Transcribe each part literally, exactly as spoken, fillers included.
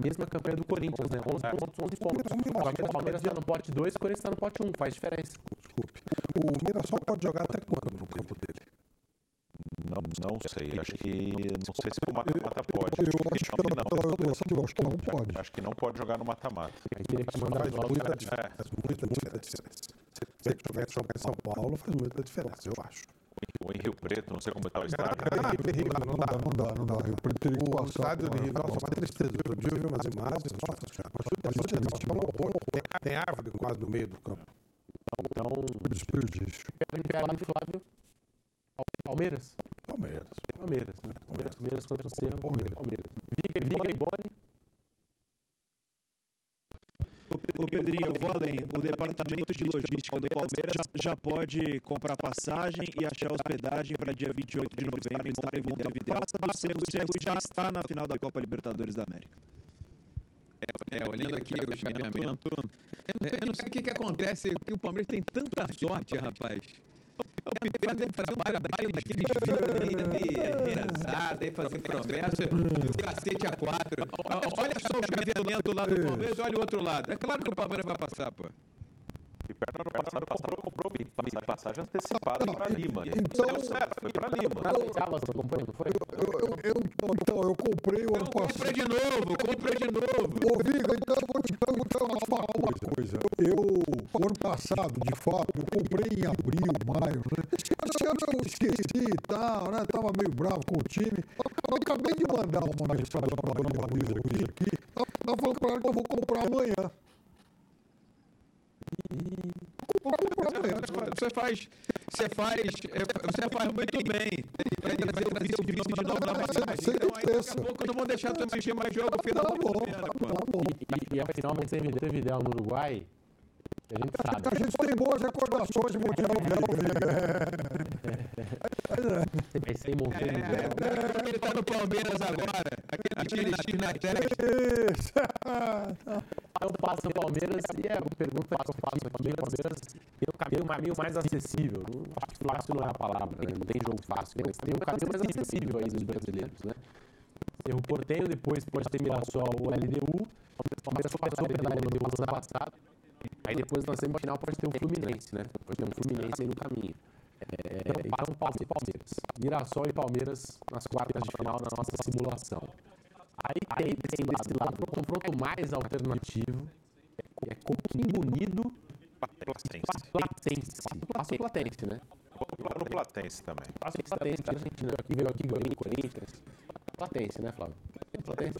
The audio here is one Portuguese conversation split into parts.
mesma campanha do Corinthians, né? onze pontos, onze pontos. O Palmeiras está no pote dois, o Corinthians está no pote um, faz diferença. Desculpe. O Mirassol pode jogar até quando no campo dele? Não, não sei, acho que não sei se o mata-mata pode. Eu acho que não, eu acho que não pode. Acho que não pode jogar no mata-mata. Teria que mandar Faz muita diferença. Faz muita diferença. Se você jogar em São Paulo, faz muita diferença, eu acho. Ou em Rio Preto, não sei como está o estádio. Ah, não dá, não dá, não dá. Rio Preto teria que passar. O estádio de Rio, nossa, uma tristeza. Eu vi umas imagens, nossa senhora. Tem árvore quase no meio do campo. Então, desperdício. Flávio, Flávio. Palmeiras? Palmeiras. Palmeiras, né? Palmeiras, Palmeiras contra o Cerro. Palmeiras. Palmeiras. Viga, Viga e Boni. O Pedrinho, vou além. O departamento de logística do Palmeiras já, já pode comprar passagem e achar hospedagem para dia vinte e oito de novembro em Montevideo. O Cerro, o Cerro já está na final da Copa Libertadores da América. É, olhando aqui o chaveamento, eu não sei o que, que acontece, que o Palmeiras tem tanta sorte, rapaz. O Piper deve fazer um trabalho daqueles vídeos aí, de rezada, aí fazer promessa, do cacete a quatro. Olha só o chaveamento lá do Palmeiras, olha o outro lado. É claro que o Palmeiras vai passar, pô. O Piper no ano passado comprou, comprou passagem antecipada para Lima. Então, deu certo, foi para Lima. Eu, então, eu comprei o ano passado. Compra de novo, compra de novo. Ô, Viga, então eu vou te perguntar uma coisa. Eu, ano passado, de fato, eu comprei em abril, maio, né? Esse ano eu esqueci e tal, né? Tava meio bravo com o time. Eu acabei de mandar uma mensagem para a dona Luísa aqui. Ela falou para ela que eu vou comprar amanhã. Você faz, você faz, você faz muito bem. Vai trazer o vício de novo na passagem. Então aí daqui a pouco não vão deixar tu assistir mais jogo final da E a final vai ser Montevideo no Uruguai. A gente sabe. A gente tem boas recordações de Montevideo. Vai ser em Montevideo. Ele tá no Palmeiras agora. Aquele time na testa. Eu passo o Palmeiras e é uma pergunta que eu faço aqui. O Palmeiras tem um caminho mais acessível. Acho que fácil não é a palavra, né? Não tem jogo fácil, mas tem um caminho mais acessível aí dos brasileiros, né? Cerro Porteño, depois pode ter Mirassol ou L D U. O Palmeiras passou pela L D U no ano passado. Aí depois na semifinal pode ter o Fluminense, né? Pode ter um Fluminense aí no caminho. É, então, Palmeiras, Palmeiras. Mirassol e Palmeiras nas quartas de final na nossa simulação. Aí tem desse lado, lado o confronto mais alternativo é Coquimbo Unido Platense. Platense. Passa o Platense, né? No Platense também. Passa o Platense, a gente aqui veio aqui ganhou o Corinthians. Platense, né, Flávio? Platense.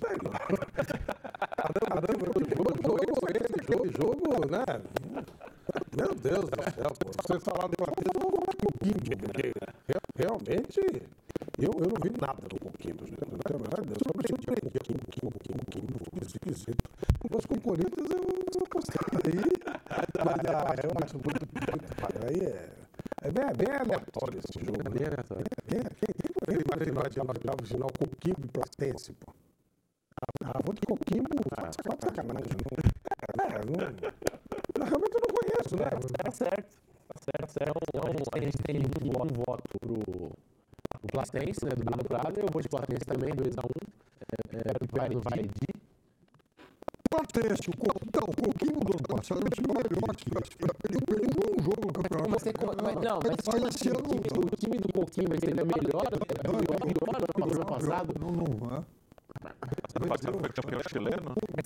Caramba, esse jogo, jogo, né? Meu Deus do céu, pô. Vocês falaram do Platense, eu vou falar do Coquimbo. Realmente, eu, eu não vi nada do Coquimbo. Eu só me surpreendi aqui, Coquimbo, Coquimbo, Coquimbo, esquisito. Mas com o Corinthians eu não gostei. Mas eu acho muito. Aí é. É bem, bem aleatório esse jogo. É bem aleatório. Quem imaginar de final Coquimbo e Platense, pô? Ah, vou de Coquimbo, ah, sacanagem. É, não, realmente eu não conheço, né? Tá certo, tá certo, certo. Então, a gente tem um, um voto pro, pro Platense, né, do Bruno Prado. Eu vou de Platense também, dois a um. É, o Piano vai de... Platense, o, Co... então, o Coquimbo do ano passado é um time melhor que ele perdeu um jogo no campeonato. Você, mas, não, mas, mas esse ano, o, time, o time do Coquimbo seria melhor do que o ano passado? Não, não vai. Ano passado foi campeão chileno? Mas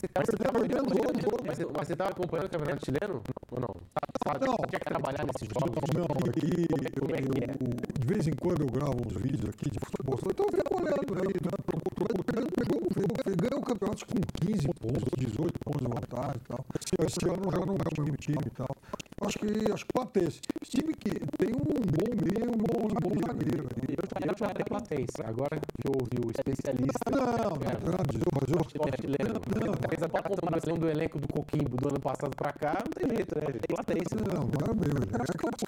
você estava acompanhando o campeonato chileno ou não? Você tinha que trabalhar nesses jogos? Não, aqui, eu, eu, de vez em quando eu gravo uns vídeos aqui de futebol. Então eu fico olhando aí, ganhou o campeonato com quinze pontos, dezoito pontos de vantagem e tal. Esse ano já não é o mesmo time e tal. Acho que, acho que Platense. Esse time que tem um bom meio, um bom, um bom zagueiro. Eu já era Platense, agora que eu ouvi o especialista. Não, mas eu fez até a comparação do elenco do Coquimbo do ano passado pra cá, não tem jeito, né? Platense. Não, não é meu. É que eu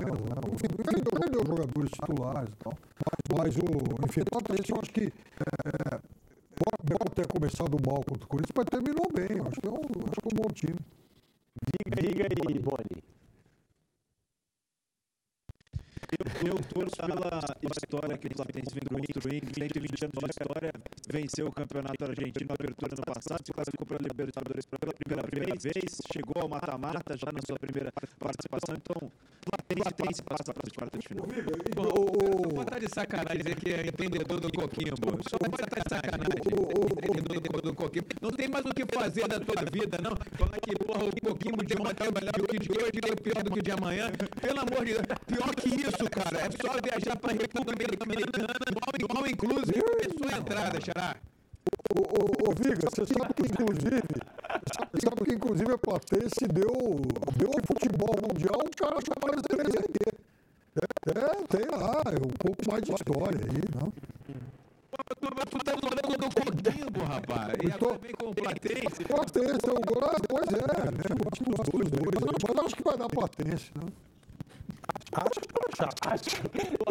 sou perdeu jogadores titulares e tal. Mas, o, enfim, Platense eu acho que é, pode ter começado mal contra o Corinthians, mas terminou bem. Eu acho que é um, acho que é um bom time. Viga e Boni. Eu torço pela história que o Platense vem construindo, cento e vinte anos de história, venceu o campeonato argentino na abertura no passado, se classificou para a Libertadores pela primeira, primeira vez, chegou ao mata-mata já na sua primeira participação, então Platense tem espaço para as quartas de final. Só tá de sacanagem dizer que é entendedor do Coquimbo. Só tá de sacanagem. Entendedor do Coquimbo. Não tem mais o que fazer da tua vida, não. Falar que, porra, o Coquimbo de ontem é melhor do que de hoje, é pior do que o de amanhã. Pelo amor de Deus, pior que isso, cara. É só viajar para a República Dominicana, igual inclusive, é só entrada, Xará. Ô, ô, ô Viga, você sabe que inclusive, sabe que inclusive a Platense deu, deu ao futebol mundial um cara chamado três D. É, tem lá, é um pouco mais de história aí, não? Tu tá falando do Coquimbo, rapaz. E agora vem com o Platense. Platense, agora, pois é, né? Eu acho que os dois, dois. Mas eu acho que vai dar Platense, não? Acho que vai achar. Acho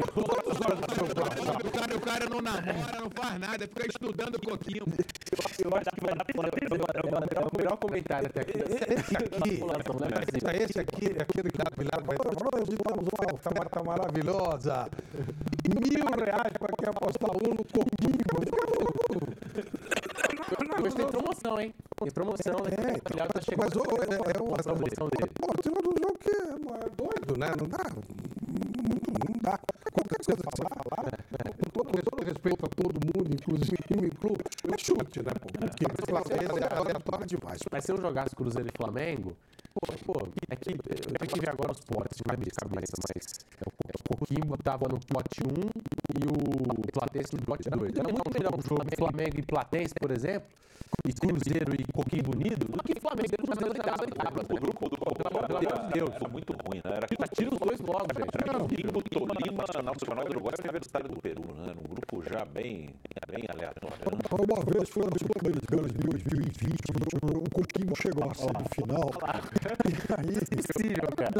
o cara, o cara não namora, não faz nada, fica estudando o Coquimbo. Eu acho que vai dar é o melhor comentário até aqui. Esse aqui, esse aqui, aquele que dá milagre, vai estar tá maravilhosa. Mil reais para quem apostar um no Coquimbo. Mas tem promoção, hein? Tem promoção, né? É, O Thiago tá chegando. mas é, é uma promoção dele. Pô, tem um jogo que é doido, né? Não dá. Não dá. Qualquer coisa que você falar, com todo respeito a todo mundo, inclusive me incluo, é chute, né? Porque é aleatório demais. Mas se eu jogasse Cruzeiro e Flamengo, pô, pô, é que eu tenho que ver agora os potes de cabeça, mas o Coquimbo tava no pote um e o Platense no pote dois. Era muito melhor um jogo Flamengo e Platense, por exemplo, e Cruzeiro e Coquimbo unido, do que Flamengo e Cruzeiro em casa. O grupo do Coquimbo foi muito ruim, né? Era tira os dois logo, gente. Coquimbo, Tolima, Nacional do Uruguai e Universitário do Peru, né? Um grupo já bem, bem aleatório. Uma vez foi no Sul-Americano de dois mil e vinte, o Coquimbo chegou à semifinal. Aí, impossível, cara.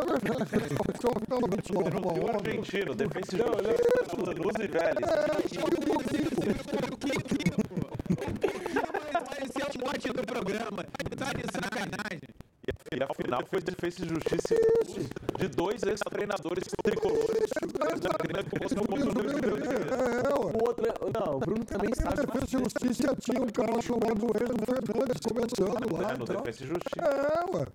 E o argentino, Defensa e Justiça, Luz e Vélez. Esse é o mote do programa. Tá de sacanagem. E a final foi Defensa e Justiça de dois ex-treinadores tricolores. O outro, não, o Bruno também sabe. Defensa e Justiça tinha um cara chamado Enzo Fernandes começando lá. No Defensa e Justiça. É, ué.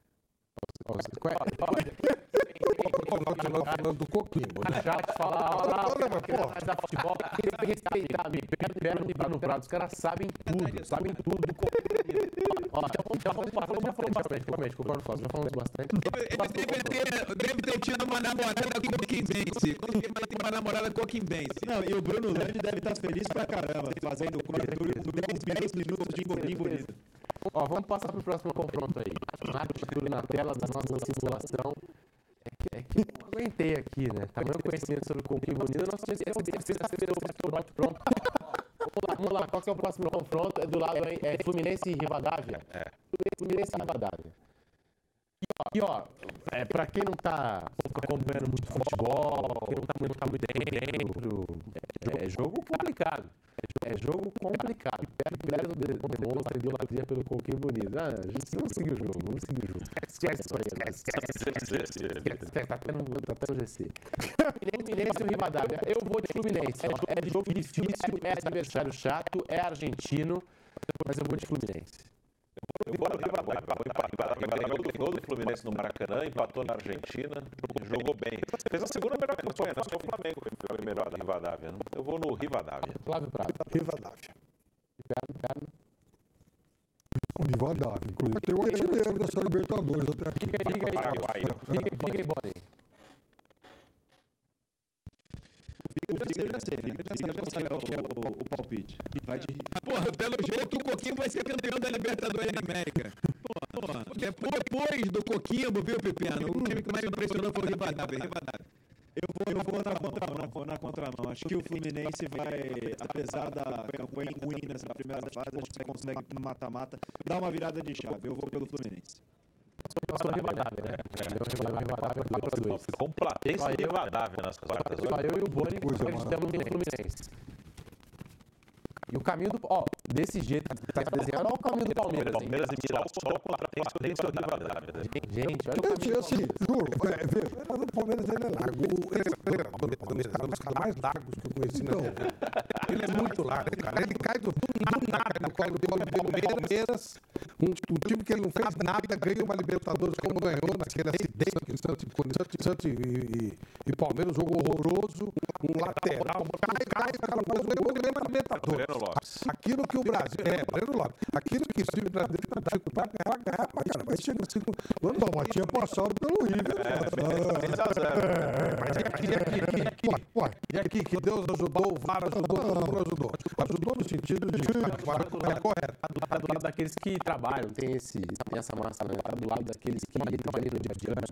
Falando do Coquimbo, né? Já te falar, mas a futebol tem que respeitar, me perna e Bruno Prado, os caras sabem tudo, sabem tudo do Coquimbo. Então vamos passar, já falamos bastante, realmente, concordo com o já falamos bastante. Deve ter tido uma namorada coquimbense, tem uma namorada coquimbense. Não, e o Bruno Landi deve estar feliz pra caramba, fazendo cobertura com dez minutos de bolinho bonito. Ó, vamos passar pro próximo confronto aí. Atitude na tela da nossa simulação. É que, é que eu não aguentei aqui, né? Tamanho conhecimento sobre o Coquimbo Unido, nós temos sexta-feira o bate pronto. Vamos lá, vamos lá, qual que é o próximo confronto? É do lado, é Fluminense e Rivadavia? É. Fluminense e Rivadavia. E ó, é, pra quem não tá acompanhando muito futebol, quem não tá, não tá muito dentro, é, é jogo complicado. É jogo complicado. Pérez demonstra idolatria pelo Coquimbo Unido. Ah, a gente não seguiu o jogo, vamos seguir o jogo. Esquece isso aí, esquece. Esquece, tá até no G C. Fluminense e Rivadavia. Eu vou de Fluminense. É jogo difícil, é adversário chato, é argentino, mas eu vou de Fluminense. Eu vou no Rivadavia. Ganhou do Fluminense no Maracanã, empatou na Argentina, jogou bem. Fez a segunda melhor campanha, não só o Flamengo foi o melhor da Rivadavia. Eu vou no Rivadavia. Flávio Prado. Rivadavia. Ricardo. O Rivadavia, inclusive. Tem o artilheiro dessa Libertadores até aqui. Diga aí, diga aí, Boni. Eu já sei, eu já sei qual que é o, o palpite. Vai de... Porra, pelo jeito o Coquimbo vai ser campeão da Libertadores da América. Porra, depois do Coquimbo, viu, Pepino? O time que mais impressionou foi o Rivadavia. Eu vou, eu vou na contramão, na contramão. Acho que o Fluminense vai, apesar da campanha ruim nessa primeira fase, acho que você consegue no mata-mata dar uma virada de chave. Eu vou pelo Fluminense. Eu sou Rivadavia, né? Eu Rivadavia dois a dois. Com Platense e Rivadavia nas quartas. Só eu e o Boni acreditamos no Fluminense. E o caminho do... Ó, desse jeito que tá desenhando, olha o caminho do Palmeiras. Palmeiras e Milão só contra a Valência e Rivadavia. Gente, olha o caminho do assim, juro, é, veja, o Palmeiras ele é largo. O treinador do Palmeiras é um dos caras mais largos que eu conheci na minha vida. Ele é muito largo, cara. Ele cai do nada no colo do Palmeiras, um, um time que ele não fez nada, ganha uma Libertadores como ganhou naquele acidente que o Santos, Santos e, e, e Palmeiras, um jogo horroroso, um lateral, cai, cai, o cara faz um gol e ganha uma Libertadores. Aquilo que o Brasil, é, Breno Lopes, aquilo que o time brasileiro tá dificultado para ganhar pra caramba. Aí chega assim, não, mas tinha passado pelo River. Mas e aqui, aqui, aqui, aqui, e aqui, que Deus ajudou, o V A R ajudou, não ajudou. Ajudou no sentido de é correto. Tá do lado daqueles que trabalham, tem, esse, tem essa massa, né? Tá do lado daqueles que trabalham no dia a dia,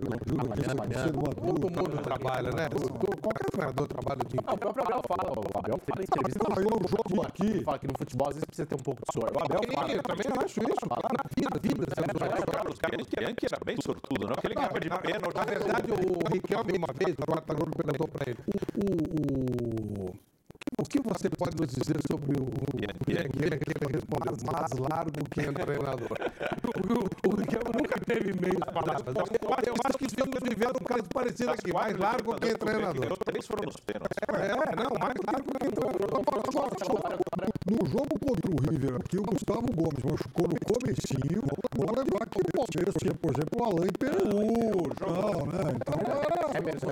todo mundo trabalha, né? Qualquer treinador trabalha o dia inteiro. O próprio Abel fala, o Abel fala em entrevista. Eu jogo aqui. Fala que no futebol às vezes precisa ter um pouco de sorte. O Abel fala. Eu também acho isso. Fala na vida, vida. O Carlos Bianchi era bem sortudo, não? Porque ele ganhava de pênalti. Na verdade, o Riquelme, uma vez, o Quarta Globo perguntou para ele: o. O que você pode nos dizer sobre o Bianchi? Ele respondeu: mais largo que é treinador. O Riquelme nunca teve meios palavras. Eu acho que estamos vivendo um caso parecido aqui: mais largo que é treinador. Três foram nos pênaltis. É, não, mais largo que é treinador. No jogo contra o River aqui, o Gustavo Gomes machucou no comecinho. Vou lembrar que o Palmeiras tinha, por exemplo, o Alain Peru. Não, né? Então é mesmo.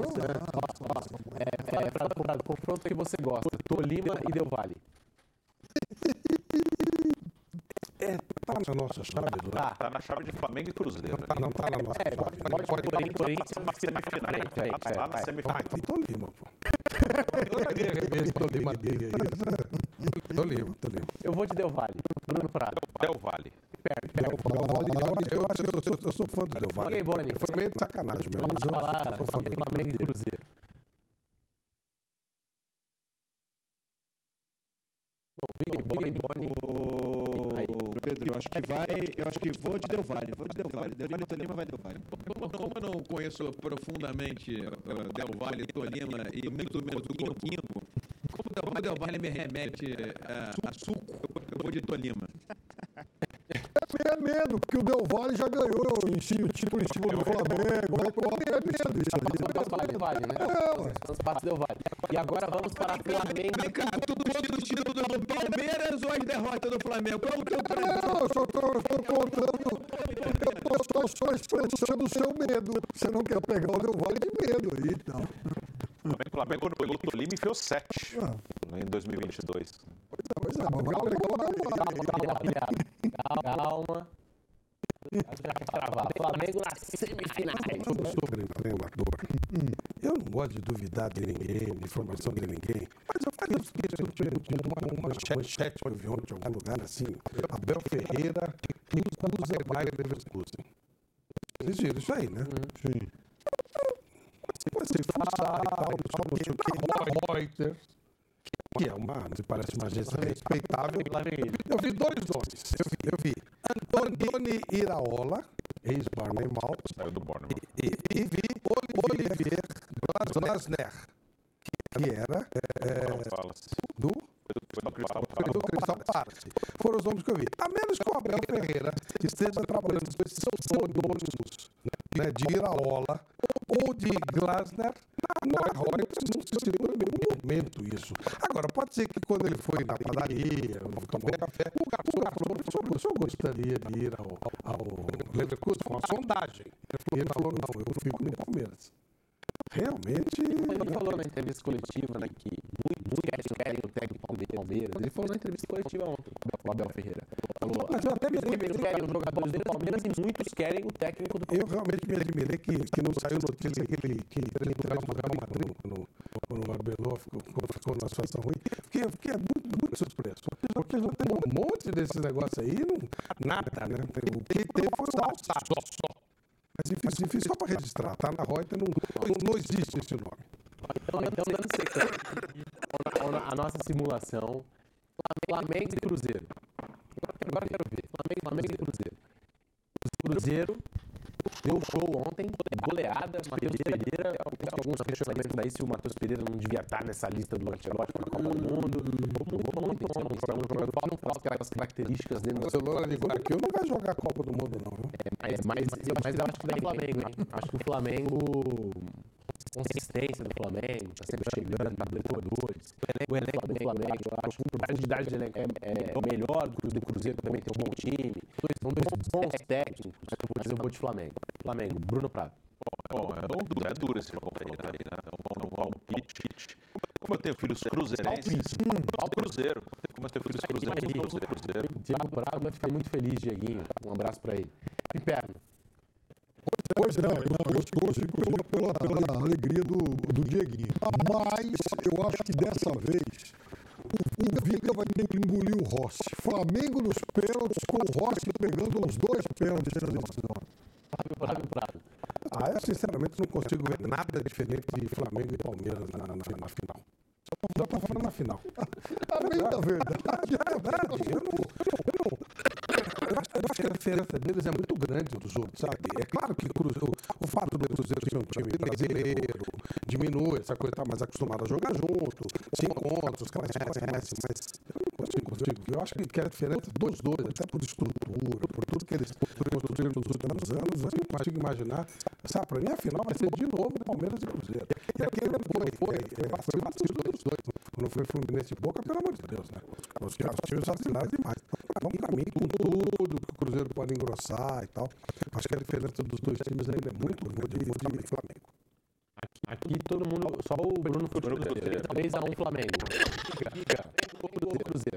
É para o confronto que você gosta. Tolima e Del Valle. É, tá na nossa chave, Edu. Tá, tá na chave de Flamengo e Cruzeiro. Não tá, não tá na nossa é, chave. Pode, pode, pode, porém, pode ser uma semifinal. Tá na semifinal. Ah, então Tolima, pô. Tolima, Tolima, Tolima. Eu vou de Del Valle. Bruno Prado. Del Valle. Eu sou fã do Del Valle. Foi meio de sacanagem mesmo. Vamos falar Flamengo e Cruzeiro. Pedro, eu acho que vai. Eu acho que vou de Del Valle. Vou de Del Valle. Del Valle e Tolima vai Del Valle. Como eu não conheço profundamente uh, Del Valle, Tolima e muito menos do Quimpo, como Del Valle me remete uh, a suco, eu vou de Tolima. É medo, porque o Del Valle já ganhou em si, o título em cima do Flamengo. É medo isso aí. Del Valle, né? Os passos Del Valle. E agora vamos para Flamengo. Cara, tudo do título do Palmeiras ou as derrotas do Flamengo? Qual que eu Não, eu só estou contando. Eu estou só expressando o seu medo. Você não quer pegar o Del Valle de medo aí, então. O Flamengo, quando pegou o Tolima, enfiou sete ah. em dois mil e vinte e dois. Pois é, mas vai pegar o Del Valle. Calma, calma. Flamengo nas semifinais. Eu sou treinador. Eu não gosto de duvidar de ninguém, de informação de ninguém. Mas eu falei isso que eu tinha uma manchete que eu vi ontem em algum lugar assim. Abel Ferreira usa mais Leverkusen. Vocês viram isso aí, né? Sim. Você fuçar e tal, só não sei o que, na Reuters, que é uma, me parece uma agência respeitável. Eu vi dois nomes. Eu vi, eu vi Antoni Iraola, ex-Barney Mal, e, e, e vi Olivier Glasner, que era é, do, do Crystal Palace. Foram os nomes que eu vi. A menos que o Abel Ferreira esteja trabalhando com esses pseudônimos, né, de Iraola ou de Glasner, na Reuters não se citou em nenhum momento isso. Agora, pode ser que quando ele foi na padaria, no café, o garçom falou: o senhor gostaria de ir ao, ao Leverkusen com uma sondagem? E ele falou: não, eu fico no Palmeiras. Realmente. Ele falou na entrevista coletiva, né, que muitos querem o técnico do Palmeiras. Ele falou na entrevista coletiva ontem, o Abel Ferreira. Falou, mas eu até me admirei que querem os jogadores do Palmeiras e muitos querem o técnico do Palmeiras. Eu realmente me admirei que, que não saiu notícia que ele, que ele entrou no Real Madrid, quando, quando o Arbeloa ficou, ficou numa situação ruim. Fiquei, fiquei muito, muito surpreso. Porque já tem um monte desses negócios aí, não, nada, né? O que teve foi só, só, só. Mas enfim, enfim só para registrar, tá? Na Reuters não, não, não existe esse nome. Então, então dando sequência, a nossa simulação, Flamengo e Cruzeiro. Agora eu quero ver, Flamengo, Flamengo e Cruzeiro. Cruzeiro deu show ontem, goleada, Matheus Pereira, tem alguns questionamentos aí se o Matheus Pereira não devia estar nessa lista do Ancelotti para a Copa do Mundo. Muito bom, muito bom. É um jogador que não faz aquelas características dentro do Barcelona de Guayaquil não vai jogar a Copa do Mundo, não, viu? É, mas, mas, mas eu acho que é Flamengo, hein? Acho que o Flamengo, consistência do Flamengo, está sempre chegando na Libertadores. O elenco do Flamengo, eu acho que a profundidade de elenco é, é melhor do que o do Cruzeiro, também tem um bom time. São dois bons técnicos, mas eu vou de Flamengo. Flamengo, Bruno Prado. Bom, é, um, é duro esse jogo aí, né? É um palpite. Como eu tenho filhos cruzeirenses, ao Cruzeiro. Como eu tenho filhos cruzeirenses, Cruzeiro. Diego Prado vai ficar muito feliz, Dieguinho. Um abraço para ele. Piperno. Pois não, eu torço inclusive pela, pela alegria do, do Dieguinho. Mas eu acho que dessa vez o, o Viga vai ter que engolir o Rossi. Flamengo nos pênaltis, com o Rossi pegando os dois pênaltis na decisão. Fábio Prado. Ah, eu sinceramente não consigo ver nada diferente de Flamengo e Palmeiras na, na, na final. Só pra falar na final. A verdade, a verdade, é verdade. Eu não, eu não, eu acho, eu acho que a diferença deles é muito grande dos outros, sabe? É claro que o, Cruzeiro, o fato do Cruzeiro ser um time brasileiro diminui, essa coisa tá mais acostumada a jogar junto, se encontra, os caras se conhecem, mas eu não consigo, consigo. Eu acho que a diferença dos dois, até por estrutura, por tudo que eles construíram nos últimos anos, eu não consigo imaginar. Sabe, pra mim a final vai ser de novo Palmeiras e Cruzeiro. E aquele foi, foi, foi, foi bastante dos dois. Quando foi Fluminense e Boca, pelo amor de Deus, né? Os times assassinaram demais. Então, pra mim, com tudo que o Cruzeiro pode engrossar e tal, acho que a diferença dos dois times ainda é muito grande de Flamengo. Aqui todo mundo, só o Bruno foi o Cruzeiro. três a um Flamengo. Fica, fica. O Cruzeiro.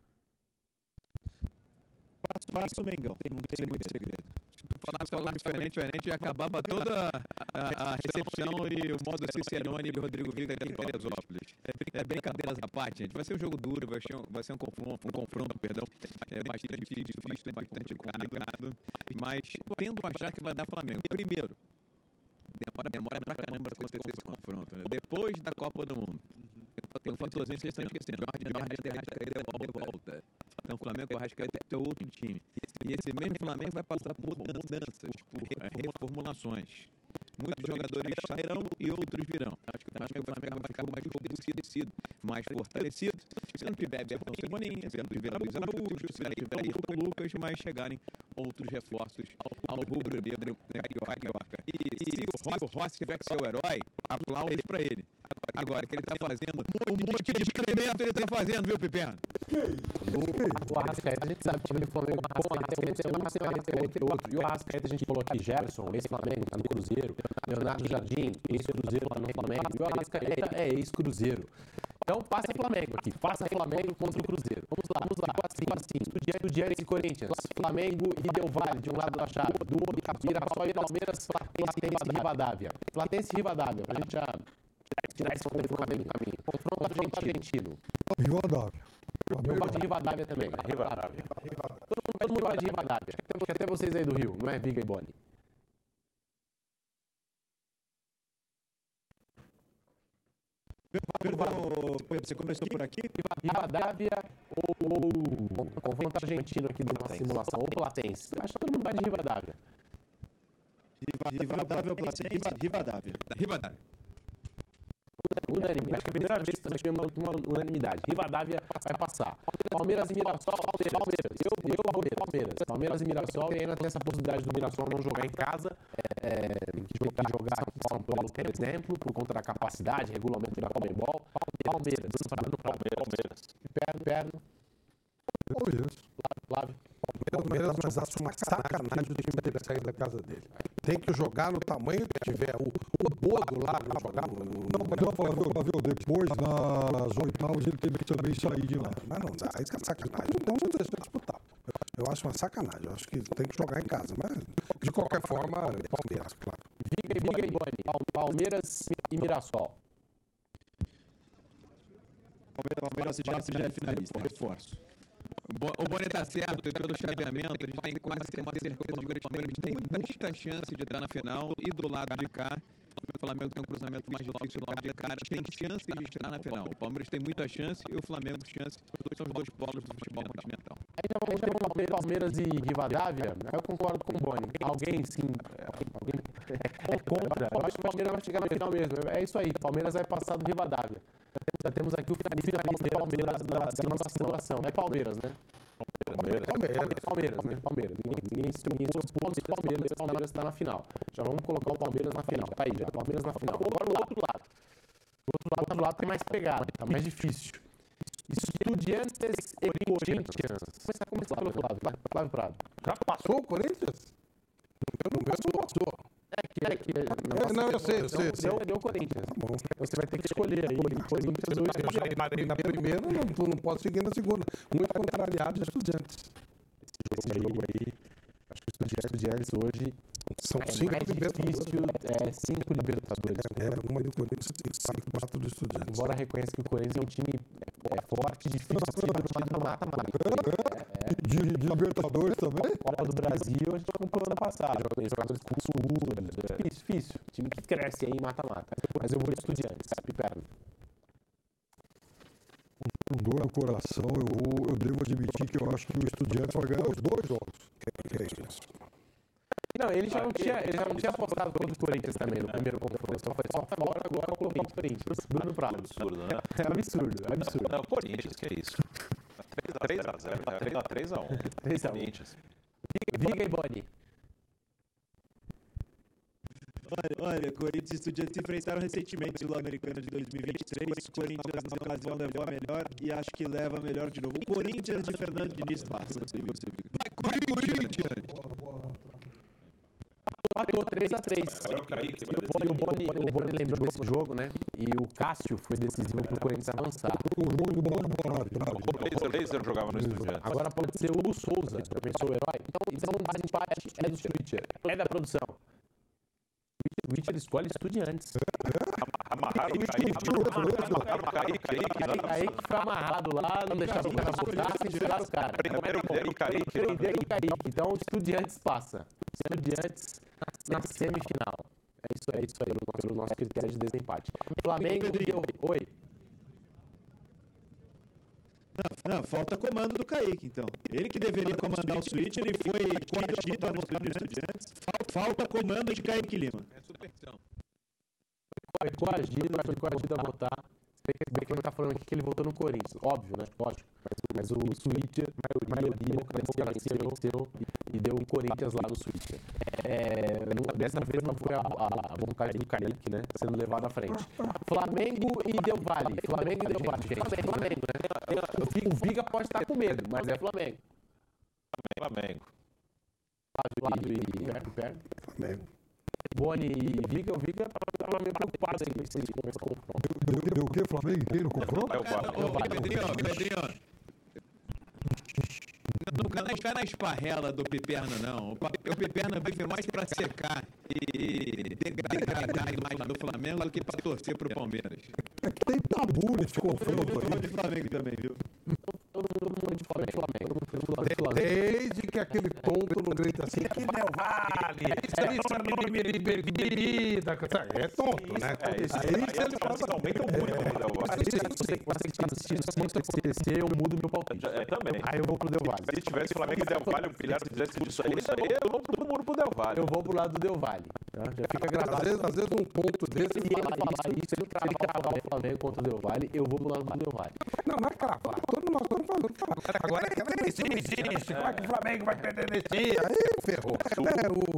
Passa o Mengão, não tem muito segredo. Se falar diferente, diferente, acabava toda a, a recepção e o modo Cicerone de Rodrigo Viga aqui em Teresópolis. É, é brincadeiras à parte, gente. Vai ser um jogo duro, vai ser um, vai ser um confronto, um confronto, perdão, é bastante difícil, bastante complicado, mas tendo a achar que vai dar Flamengo. Primeiro, demora, demora pra caramba pra acontecer esse confronto, né? Depois da Copa do Mundo. Tem um fatorzinho que vocês estão esquecendo. Jorge Arrascaeta de volta. Então o Flamengo Arrascaeta é outro time. E esse mesmo Flamengo vai passar por mudanças, por reformulações. Muitos jogadores sairão e outros virão. Acho que o Flamengo vai ficar mais fortalecido, mais fortalecido. Se não tiver Everton Cebolinha, se não tiver Luiz Araújo, se não tiver Lucas, Lucas, mas chegarem outros reforços ao rubro-negro carioca. E se o Rossi tiver que ser o herói, aplausos para ele. Agora, que ele está fazendo um monte de experimento, ele está fazendo, viu, Piperno? O Arrascaeta, a gente sabe que o time do Flamengo com o Arrascaeta é um, Arrascaeta é outro. E o Arrascaeta, a gente falou aqui, Gerson, ex-Flamengo, está no Cruzeiro. Leonardo Jardim, ex-Cruzeiro, está no Flamengo. E o Arrascaeta é ex-Cruzeiro. Então, passa Flamengo aqui. Passa Flamengo contra o Cruzeiro. Vamos lá, vamos lá. Tipo assim, Estudiantes e Corinthians. Flamengo e Del Valle, de um lado da chave. Do outro, Mirassol e Palmeiras, Platense e Rivadavia. Platense e Rivadavia, pra gente já tirar esse confronto do caminho. Confronto argentino. Rivadavia. Eu gosto de Rivadavia também. Rivadavia. Todo mundo gosta de Rivadavia. Até vocês aí do Rio, não é Viga e Boni. Perdão, você começou por aqui? Rivadavia ou confronto argentino aqui de uma simulação, ou Platense. Acho que todo mundo vai de Rivadavia. Rivadavia ou Platense? Rivadavia. Rivadavia. Unanimidade. Acho que é a primeira vez que nós tivemos uma unanimidade. Rivadavia vai passar. Palmeiras e Mirassol, Palmeiras. Eu, eu Palmeiras. Palmeiras. Palmeiras e Mirassol. E ainda tem essa possibilidade do Mirassol não jogar em casa. É, tem que jogar, jogar em São Paulo, por exemplo, por conta da capacidade, regulamento da Conmebol. Palmeiras. Palmeiras. Perno, perno. Palmeiras. Flávio. Palmeiras, mas acho uma sacanagem o time ter saído da casa dele. Tem que jogar no tamanho que tiver. O, o Bodo lá não jogar no. Não, mas o Flávio, depois, nas oitavas, ele teve que também sair de lá. Mas não dá, isso é sacanagem. Então não deixa de disputar. Eu acho uma sacanagem. Eu acho que tem que jogar em casa. Mas, de qualquer forma, Palmeiras, claro. Viga, Viga e Boni. Palmeiras e Mirassol. Palmeiras já é finalista, reforço. O Boni está certo, pelo chaveamento, a gente tem quase uma certeza de que o Palmeiras tem muita chance de estar na final e do lado de cá, O Flamengo tem um cruzamento mais difícil lá de cara, tem chance de estar na final. O Palmeiras tem muita chance e o Flamengo chance. Os dois são os dois polos do futebol continental. Aí já vamos ter Palmeiras e Rivadavia, eu concordo com o Boni. Alguém, sim, alguém é contra. Eu acho que o Palmeiras vai chegar na final mesmo. É isso aí, o Palmeiras vai passar do Rivadavia. Já temos aqui o finalista Palmeiras na segunda simulação. É Palmeiras, né? Palmeiras. Palmeiras, Palmeiras, né? Palmeiras. Ninguém, ninguém se ninguém se opôs, Palmeiras, Palmeiras está na final. Já vamos colocar o Palmeiras na final. Tá aí, já. Palmeiras na final. Agora do outro lado. Do outro lado, do lado tem mais pegada, tá mais difícil. Estudiantes e Corinthians. Começar, começar pelo Flávio, Flávio Prado. Já passou o Corinthians? Eu não vejo, não passou. É que, é que, é, não, eu sei, eu sei. Deu, deu o Corinthians. Tá bom. Você vai ter que escolher aí. Corinthians ou Eu já parei na primeira, não, tu não pode seguir na segunda. Muito contrariado de Estudiantes. Esse jogo aí, acho que os Estudiantes hoje são é cinco mais difícil, é cinco Libertadores. É, uma do Corinthians e cinco, quatro do Estudiantes. Embora reconheça que o Corinthians é um time é, forte, difícil, no mata-mata. De, de Libertadores também? Copa do Brasil, a gente comprou ano passado. Jogadores com sul, difícil, difícil. Time que cresce aí em mata-mata. Mas eu vou de Estudiantes, Piperno. Com dor no coração, eu, eu devo admitir que eu acho que o Estudiantes vai ganhar os dois jogos. Que é isso? Não, ele já não tinha, ele já não tinha apostado contra o Corinthians também no primeiro confronto. Só foi só agora, agora com o Corinthians. Bruno Prado. Absurdo, né? É absurdo, é absurdo. Não, Corinthians, que é isso? três a zero, tá três a um. três a um. Corinthians. Diga aí, Boni. Olha, olha, Corinthians e Estudiantes se enfrentaram recentemente no Sul-Americano de dois mil e vinte e três. O Corinthians, na ocasião, levou a melhor e acho que leva a melhor de novo. O Corinthians de Fernando Diniz passa. Vai, Corinthians! Empatou três a três. E o Boni, o Boni lembrou desse jogo, né? E o Cássio foi decisivo para o Corinthians avançar. O jogo do Bola Morado. O Laser jogava no Estudiantes. Agora pode ser o Hugo Souza, já pensou o herói? Então, então um desempate é do Switcher. É da produção. O Switcher escolhe Estudiantes. Amarraram o Kaique. Kaique foi amarrado lá, não deixava o cara voltar, sem tirar o cara. Prenderam o Kaique. Prenderam o Kaique. Então, o Estudiantes passa. Estudiantes na semifinal. É isso, é isso aí, pelo nosso critério de desempate. Flamengo deu. Oi. Não, não, falta comando do Kaique, então. Ele que deveria comandar o switch, ele foi coagido a votar no Estudiantes. Falta comando de Kaique Lima. É superstição. Foi coagido, foi coagido a votar. Bem que ele tá falando aqui que ele votou no Corinthians. Óbvio, né? Lógico. Mas o Switcher, a maioria, venceu e deu o Corinthians lá no Switcher. É, dessa vez não foi a, a, a vontade do Kaique, né? Sendo levado à frente. Flamengo e Del Valle. Flamengo e Del Valle, gente. Flamengo, né? O Viga pode estar com medo, mas é Flamengo. Flamengo. Flávio e Perno. Flamengo. Boni e Viga, o Viga estava meio preocupado aí com esse confronto. Deu, deu o quê? Flamengo inteiro no confronto? É o Ô, Pedrinho, Pedrinho. Não cai na esparrela do Piperno, não. O Piperno vive mais para secar e degradar mais do Flamengo do que para torcer pro Palmeiras. É que tem tabu nesse confronto aí. De Flamengo também, viu? Todo mundo de Flamengo. Desde que aquele tonto não grita assim, que Del Valle, isso é bebida. É tonto, né? É, isso aí aí eles aumentam muito o Del Valle. Você que está assistindo, se isso acontecer, eu mudo meu palpite. É, também. Aí eu vou pro Del Valle. Se tivesse Flamengo e Del Valle, o Pilhar fizesse isso aí, isso aí, eu vou todo mundo pro Del Valle. Eu vou pro lado do Del Valle. Tá? Já fica gravado. Às vezes, às vezes um ponto desse... Se ele falar isso, se ele travar o Flamengo contra o Del Valle, eu vou pro lado do Del Valle. Não, não é cravar. Todo mundo estamos falando. Agora é que existe, existe. Como é que o Flamengo vai perder nesse dia? Aí ferrou. É o...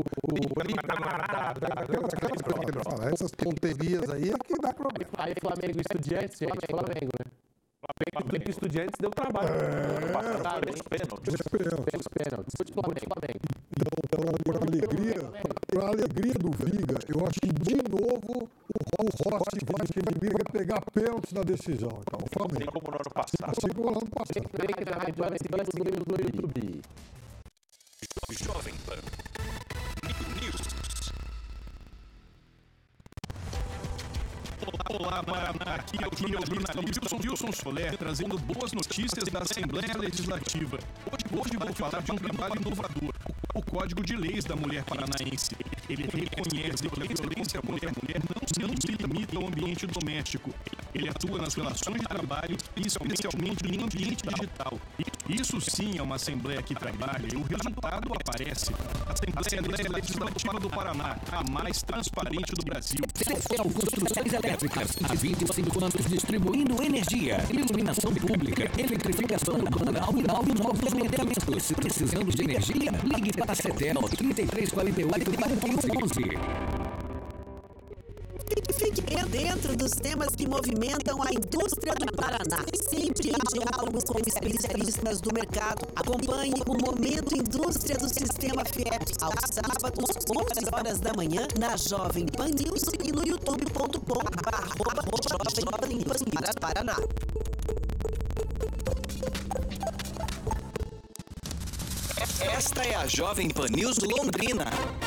o essas tonterias aí é que dá problema. Aí Flamengo e Estudiantes, gente, Flamengo, né? Flamengo e Estudiantes deu trabalho. É, os pênaltis. Os pênaltis. Flamengo, Flamengo. Então, por alegria, por alegria do Viga, eu acho que de novo o, o Rossi vai querer pegar pênalti na decisão. Então, o Flamengo. Assim como no ano passado. Assim como no ano passado. Lembrei que também vai seguir no YouTube. Jovem Pan News. Olá, Paraná, aqui é o jornalista Wilson, Wilson Soler, trazendo boas notícias da Assembleia Legislativa. Hoje, hoje vou falar de um trabalho inovador, o Código de Leis da Mulher Paranaense. Ele reconhece que a violência contra a mulher não, não se limita ao ambiente doméstico. Ele atua nas relações de trabalho e especialmente no ambiente digital. Isso sim é uma Assembleia que trabalha e o resultado aparece. A Assembleia Legislativa do Paraná, a mais transparente do Brasil. Cecel Construções Elétricas, há vinte e cinco anos distribuindo energia, iluminação pública, eletrificação rural e novos medicamentos. Precisando de energia? Ligue para a Cecel trinta e três quarenta e oito quarenta e um onze. Fique por dentro dos temas que movimentam a indústria do Paraná. Sempre em diálogos com especialistas do mercado. Acompanhe o Momento Indústria do Sistema Fiep aos sábados, onze horas da manhã, na Jovem Pan News e no youtube ponto com barra Jovem Pan Paraná. Esta é a Jovem Pan News Londrina.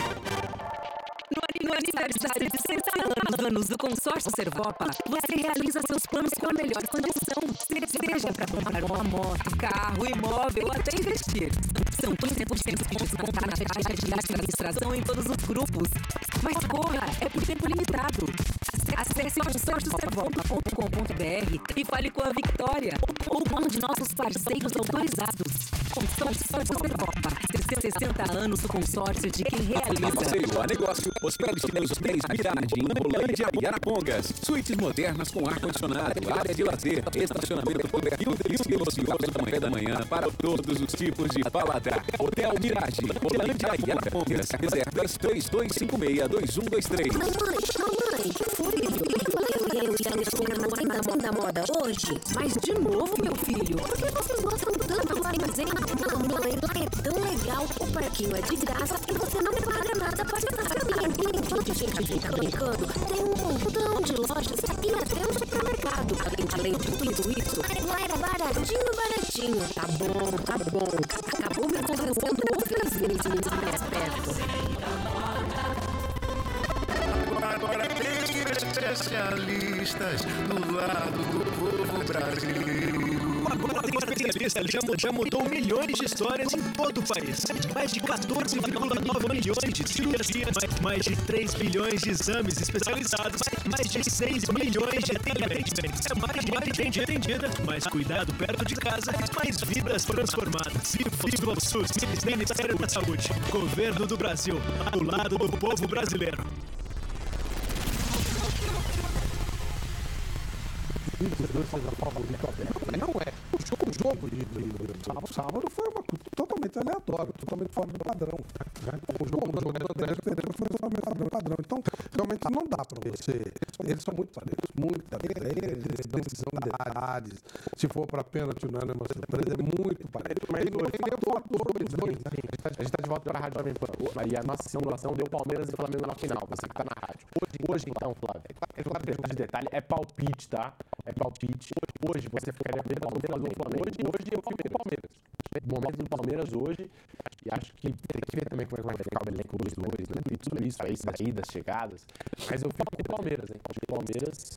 No aniversário de sessenta anos do consórcio Servopa, você realiza seus planos com a melhor condição, seja para comprar uma moto, carro, imóvel ou até investir. São quinze por cento de desconto na taxa de administração em todos os grupos. Mas corra, é por tempo limitado. Acesse consórcio servopa ponto com ponto br e fale com a Victoria ou com um de nossos parceiros autorizados. Consórcio Servopa, sessenta anos do consórcio de quem realiza. Passeio a negócio, hospede-se nos hotéis Mirade, em Rolândia e Arapongas. Suítes modernas com ar-condicionado, área de lazer, estacionamento e um delicioso café da manhã para todos os tipos de paladar. Hotel Mirage, Rolândia e Arapongas. Reservas três dois cinco seis, dois um dois três. Mamãe, mamãe, que foi? Eu já estou na da moda hoje. Mas de novo, meu filho, por que vocês gostam tanto do armazém? Mamãe, lá é tão legal. O parquinho é de graça e você não paga nada para estar sabendo. Onde fica fica brincando, tem um montão de lojas e até um supermercado. Além, além de tudo isso, lá era baratinho, baratinho. Tá bom, tá bom. Acabou me convencendo outras vezes mais perto. Agora tem especialistas do lado do povo brasileiro. Agora tem especialista, já, já mudou milhões de histórias em todo o país. Mais de quatorze vírgula nove milhões de cirurgias, mais de três bilhões de exames especializados, mais de seis milhões de atendimentos. É mais, mais gente atendida, mais cuidado perto de casa, mais vidas transformadas. Viva o SUS, Ministério da Saúde, Governo do Brasil, ao lado do povo brasileiro. Não é. O jogo, o jogo de, de, de sábado, sábado foi uma, totalmente aleatório, totalmente fora do padrão. O jogo do jogador foi totalmente fora do padrão. Então, realmente não dá para você. Eles são muito parelhos, muito parelhos. Decisão de detalhes. Se for para pênalti, não é uma surpresa, é muito parelho. Mas ele é o fator dos dois. A gente está de volta para a Rádio Jovem Pan. E a nossa simulação deu Palmeiras e Flamengo na final. Você que está na rádio. Hoje, hoje então, Flávio, é claro que de detalhe é palpite, tá? É palpite. Hoje você ficaria bem Palmeiras ou Flamengo. Hoje, hoje eu fico com o Palmeiras. O momento do Palmeiras hoje, e acho que tem que ver também como é que vai ficar o elenco dos dois, né? Tem tudo isso aí, saídas, chegadas. Mas eu fico com o Palmeiras, hein? O Palmeiras.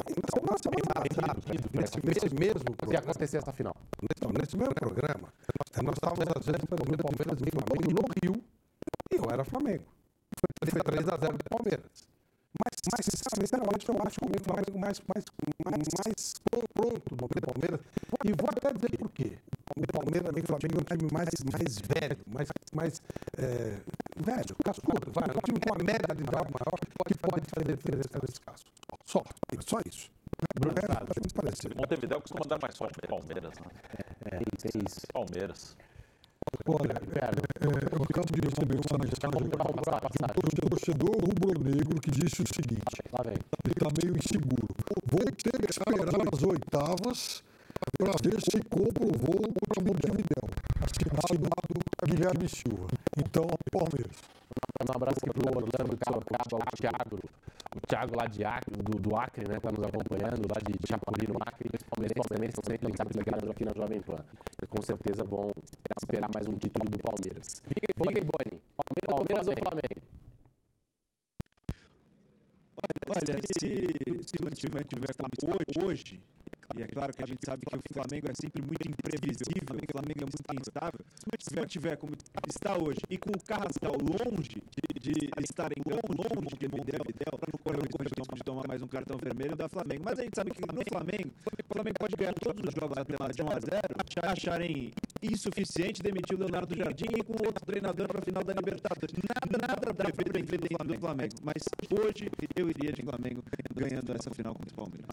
Nesse mesmo se acontecer essa final. Nesse mesmo programa, nós estávamos fazendo o Palmeiras e Flamengo no Rio, e eu era Flamengo. Foi três a zero do Palmeiras. Mas, mas sinceramente, eu acho o Flamengo mais, mais, mais, mais pronto do que o Palmeiras. E vou até dizer por quê. O Palmeiras e o Flamengo é um time mais, mais velho, mais, mais é, velho, cascudo, vai. É um time com uma média de idade maior que pode fazer diferença nesse caso. Só, só isso. Montevidéu costuma dar mais sorte para o Palmeiras, né? É, é isso. Palmeiras. Olha, é, eu acabo de receber uma mensagem do torcedor rubro-negro que disse o seguinte: ele está meio inseguro. Vou ter que esperar as oitavas para ver se compro o voo para Montevidéu. Assinado Guilherme Silva. Então, Palmeiras. Um abraço aqui para o Orlando de Sorocaba, o Thiago, o Thiago lá de Acre, do, do Acre, né, está nos acompanhando, lá de Chapuri, no Acre. Os palmeirenses também estão sempre ligados aqui na Jovem Pan. E com certeza vão esperar mais um título do Palmeiras. Diga aí, Boni, Palmeiras ou Flamengo? Olha, se, se o time tiver como hoje, e é claro que a gente sabe que o Flamengo é sempre muito imprevisível, o Flamengo é muito instável. Se não tiver como está hoje e com o Carrascal longe de, de estar em campo, longe de Montevidéu, para não correr o risco de tomar mais um cartão vermelho da Flamengo. Mas a gente sabe que no Flamengo, o Flamengo pode ganhar todos os jogos até mais de um a zero, acharem insuficiente demitir o Leonardo Jardim e com outro treinador para a final da Libertadores. Nada, nada dá para defender do Flamengo. Mas hoje eu iria de Flamengo ganhando essa final contra o Palmeiras.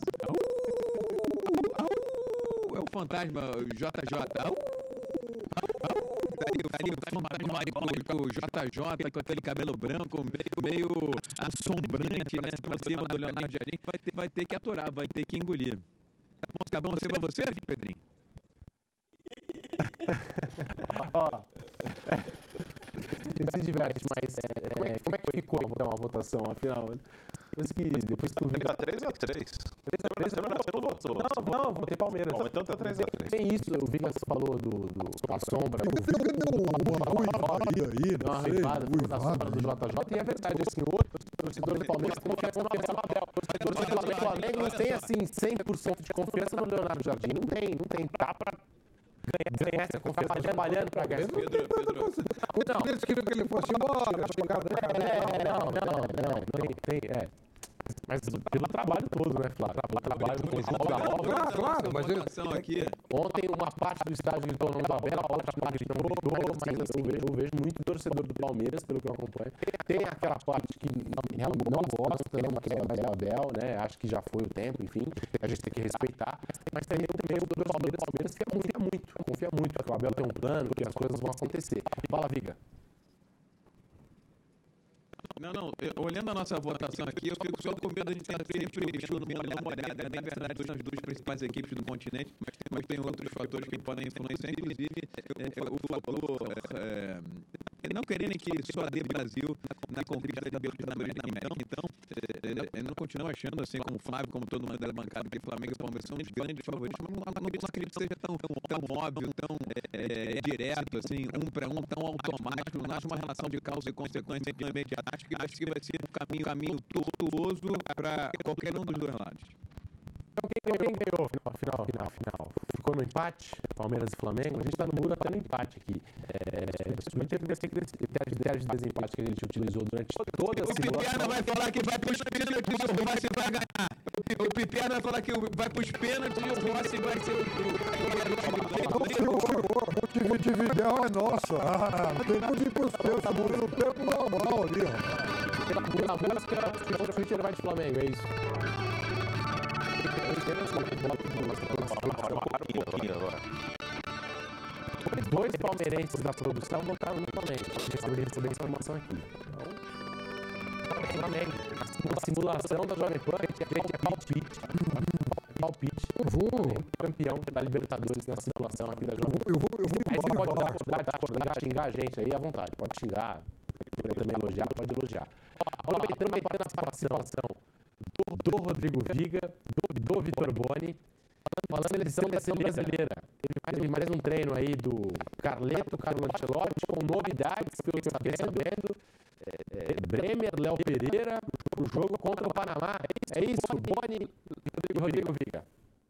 É o fantasma J J. Aí o fantasma o J J com aquele cabelo branco meio assombrante, né? Pra cima do Leonardo Jardim. Vai ter, vai ter que aturar, vai ter que engolir. Tá bom ser pra você, Pedrinho? Ó, a gente se diverte, mas é, como, é, como é que ficou então, a votação, afinal? Depois que, depois que tu viu... Tá três a três. três a três, você não votou. Não, não, votei Palmeiras. Bom, então tá três a três. Tem isso, eu vi que você falou do, do a sombra. Eu vi que deu uma ruivada aí, deu uma rivada da sombra do J J, e é verdade, assim, outros torcedores do Palmeiras têm confiança no Abel. Os torcedores do Flamengo não têm, assim, cem por cento de confiança no Leonardo Jardim. Não tem, não tem, tá pra... ganhar essa confiança, tá trabalhando pra ganhar. Pedro, Pedro. Não. Eles queriam que ele fosse embora. É, não, não, não, não, tem, é. Mas pelo trabalho todo, né, Flávio? Pelo trabalho do conjunto da obra. Claro, claro, mas ele... aqui. Ontem uma parte do estádio gritou no Abel, a outra parte não gritou, mas assim, eu, vejo, eu vejo muito torcedor do Palmeiras, pelo que eu acompanho. Tem aquela parte que não, não gosta, não quer mais o Abel, né? Acho que já foi o tempo, enfim, a gente tem que respeitar. Mas tem também o do Palmeiras, o Palmeiras que confia muito, confia muito que o Abel tem um plano, que as coisas vão acontecer. Fala, Viga. Não, não, eu, olhando a nossa votação aqui, eu fico só com medo de ter sempre no molhada. É bem verdade, são as duas principais equipes do continente, mas tem, mas tem outros fatores que podem influenciar, inclusive é, o fator é, não quererem que só dê Brasil na conquista da Libertadores da América. Então, é, é, não continuo achando, assim como o Flávio, como todo mundo da bancada, que Flamengo e Palmeiras são os grandes favoritos, mas não, não, não acredito que seja tão, tão óbvio, tão é, direto, assim, um para um, tão automático. Não acho uma relação de causa e consequência imediata. Acho que vai ser um caminho, caminho tortuoso para qualquer um dos dois lados. Quem ganhou no final, final, final? Ficou no empate, Palmeiras e Flamengo. A gente está no muro até no empate aqui. É, principalmente a critério de desempate que a gente utilizou durante toda a simulação. O Piperna vai falar que vai para os pênaltis e o Rossi vai ganhar. O Piperna vai falar que vai para os pênaltis e o Rossi vai ser o O dividendo é nossa. Ah, tem que ir para os teus. Tá no tempo normal ali, ó. Na música, o Twitter vai de Flamengo, é isso. Dois palmeirenses da produção votaram no Flamengo. Recebi essa informação aqui. Então, Flamengo. Na simulação da Jovem Pan, a gente é palpite. Palpite. Eu vou. Campeão da Libertadores na simulação aqui da Jovem Pan. Eu vou, eu vou. Aí você pode acordar, acordar, xingar a gente aí à vontade. Pode xingar. Também elogiar, pode elogiar. Aproveitando a simulação do, do Rodrigo Viga, do, do Vitor Boni, falando da seleção da seleção brasileira. Teve mais um treino aí do Carleto, Carlo Ancelotti, com novidades, pelo que eu fiquei sabendo. É, é, Bremer, Léo Pereira, o jogo contra o Panamá. É isso, Boni e Rodrigo Viga.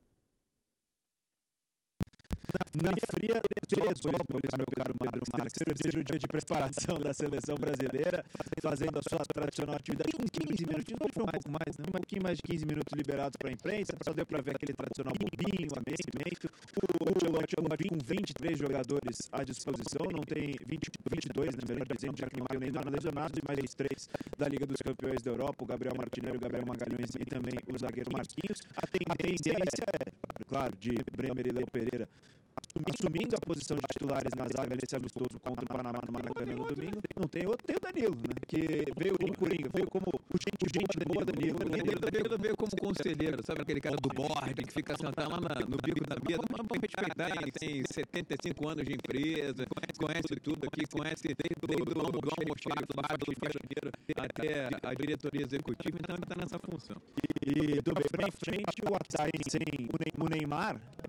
Na fria Teresópolis, meu caro Mário Marques, seja o dia de preparação da seleção brasileira, fazendo a sua tradicional atividade com quinze minutos, não foi um pouco mais, né? Um pouquinho mais de quinze minutos liberados para a imprensa, só deu para ver aquele tradicional bobinho, aquecimento. O Ancelotti com vinte e três jogadores à disposição, não tem vinte, vinte e dois, na melhor dizendo, já que não tem nenhum lesionado, e mais os três da Liga dos Campeões da Europa, o Gabriel Martinelli, o Gabriel Magalhães e também o zagueiro Marquinhos. A tendência é, claro, de Bremer e Léo Pereira assumindo a posição de titulares na zaga nesse amistoso contra o Panamá no Maracanã no domingo. Não tem outro, tem o Danilo, né? Que veio em Coringa, veio como o gente, o gente boa Danilo. O Danilo veio, veio como conselheiro, sabe aquele cara do board que fica sentado lá na, no bico da mesa, mas pra respeitar, tem setenta e cinco anos de empresa, conhece tudo aqui, conhece desde o almoxarifado, do faxineiro até a diretoria executiva, então ele está nessa função. E, e do bem pra frente, o ataque sem o Neymar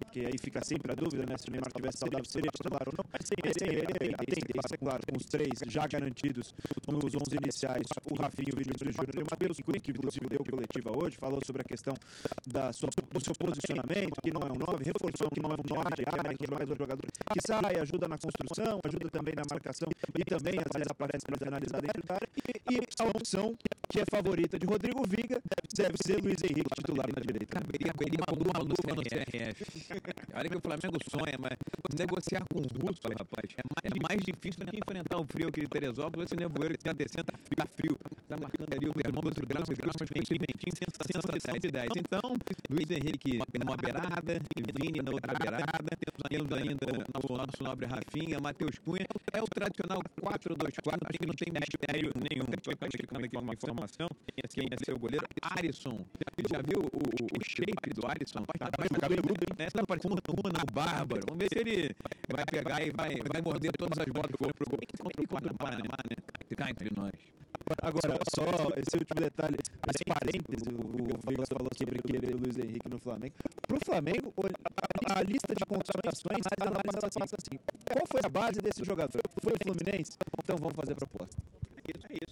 porque aí fica sempre a dúvida, né? Se o Neymar tivesse saudável, seria titular ou não. Mas sem, sem ele, a tendência, é claro, com os três já garantidos nos onze iniciais, o Rafinha, o Vinícius Júnior e o Matheus Cunha, que inclusive deu coletiva hoje, falou sobre a questão da sua, do seu posicionamento, que não é um nove, reforçou que não é um nove de área, que é mais um jogador que sai, ajuda na construção, ajuda também na marcação e também, às vezes, aparece para finalizar dentro da área. E, e a opção que é favorita de Rodrigo Viga deve ser Luiz Henrique, titular na direita. Caberia, caberia uma luva no C R F. Olha que o Flamengo sonha, mas negociar com o Russo, rapaz, é mais difícil do que enfrentar o frio aqui de Teresópolis. Esse nevoeiro que está descendo, tá frio. Tá marcando ali o termômetro graus, graus, ventinho, sensação de dez. Então, Luiz Henrique numa beirada, Vini na outra beirada, temos ainda o nosso nobre Rafinha, Matheus Cunha. É o tradicional quatro dois quatro, acho que não tem mistério nenhum. Só está chegando aqui uma informação, quem é seu goleiro, Alisson. Já viu o, o shape do Alisson? Tá cabeludo, hein? Tá parecendo um Runa, o Bárbaro. Vamos ver se ele vai pegar e vai, vai morder todas as bolas do corpo pro gol. Contra, contra o Panamá, né? Ficar entre nós. Agora, só esse último detalhe, esse parênteses, o, o Vigas falou sobre querer o Luiz Henrique no Flamengo. Pro Flamengo, a, a lista de contratações, a análise passa assim: qual foi a base desse jogador? Foi o Fluminense? Então vamos fazer a proposta. É isso, é isso.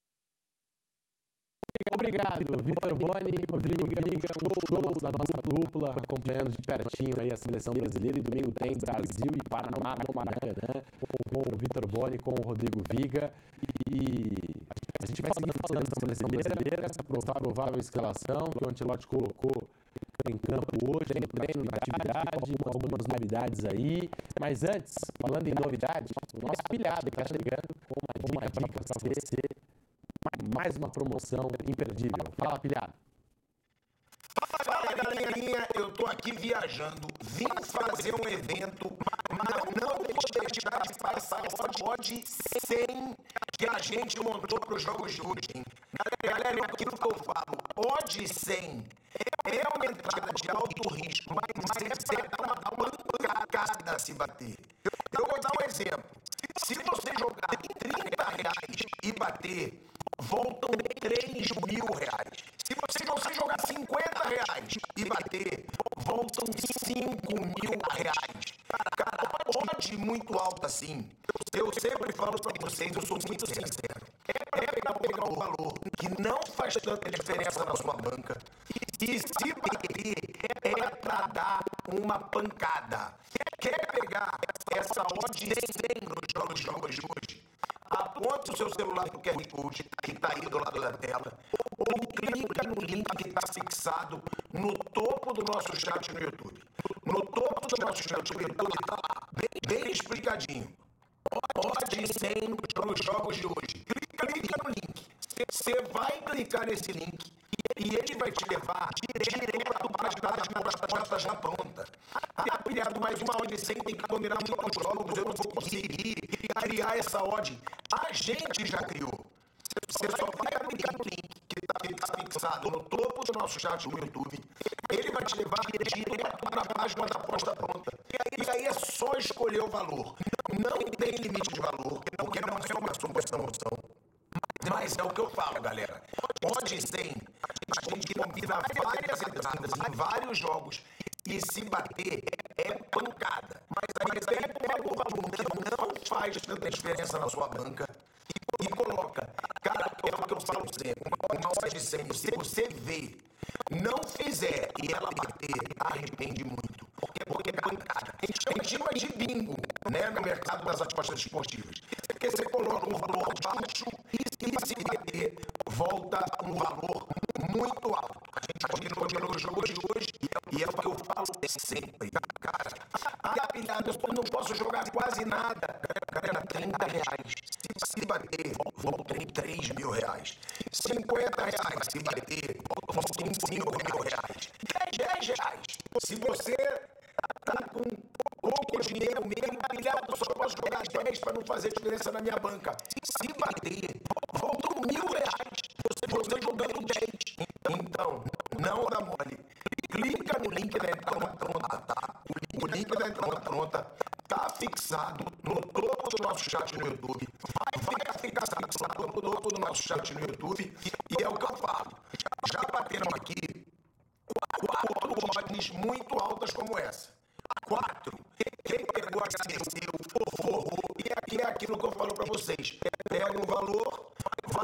Obrigado, Vitor Boni, Rodrigo Viga, show da nossa dupla, acompanhando de pertinho aí a seleção brasileira. E domingo tem Brasil e Panamá no Maracanã, com o Vitor Boni, com o Rodrigo Viga. E a gente vai seguir falando da seleção brasileira, essa provável escalação que o Ancelotti colocou em campo hoje, no treino, na atividade, com algumas novidades aí. Mas antes, falando em novidade, o nosso pilhado está chegando com uma dica para você. Mais uma promoção imperdível. Fala, pilhado. Fala, galerinha. Eu tô aqui viajando. Vim fazer um evento, mas não vou deixar de passar o odd cem que a gente montou para os jogos de hoje, hein? Galera, é aquilo que eu falo. Odd cem é uma entrada de alto risco, mas é uma pancada se bater. Eu vou dar um exemplo. Se você jogar trinta reais e bater, voltam três mil reais. Se você, você jogar cinquenta reais e bater, voltam cinco mil reais. Cara, odd muito alto assim. Eu sempre falo pra vocês, eu sou muito sincero. É pegar, pegar um valor que não faz tanta diferença na sua banca. E se bater, é pra dar uma pancada. Quer pegar essa odd cem nos jogos de hoje? Aponte o seu celular para o Q R Code que está aí do lado da tela, ou clica no link que está fixado no topo do nosso chat no YouTube. No topo do nosso chat no YouTube está lá, bem, bem explicadinho. Odd cem para os jogos de hoje. Clica no link. Você vai clicar nesse link e ele vai te levar direto para a página das apostas já pronta. Ah, pilhado, mais uma odd cem tem que dominar muitos jogos, eu não vou conseguir criar essa odd. A gente já criou. Você só vai clicar no link que está fixado no topo do nosso chat no YouTube. Ele vai te levar direto para a página da aposta pronta. E aí é só escolher o valor. Não tem limite de valor, porque não é uma promoção. Mas é o que eu falo, galera. Odd cem, a gente combina várias entradas em vários jogos. E se bater, é pancada. Mas aí pega o valor que não faz tanta diferença na sua banca e coloca. Cara, é o que eu falo sempre. Uma odd cem, se você vê, não fizer e ela bater, arrepende muito. Porque é pancada. A gente chama de bingo, né, no mercado das apostas esportivas. Porque você coloca um valor baixo e se bater, volta um valor muito alto. A gente continua no jogo de hoje e é o que eu falo sempre. Cara, ah, pilhado, eu não posso jogar quase nada. Galera, trinta reais. Se bater, volta em três mil reais. cinquenta reais, se bater, volta em cinco mil reais. dez reais. Se você tá com pouco dinheiro mesmo, pilhado, só posso jogar dez para não fazer diferença na minha banca. Se bater, voltam mil reais. Você jogando dez. Então, não dá mole. Clica no link da entrada pronta, tá? O link da entrada pronta tá fixado no topo do nosso chat no YouTube. Vai ficar fixado no topo do nosso chat no YouTube. E é o que eu falo. Já bateram aqui quatro odds muito altas como essa.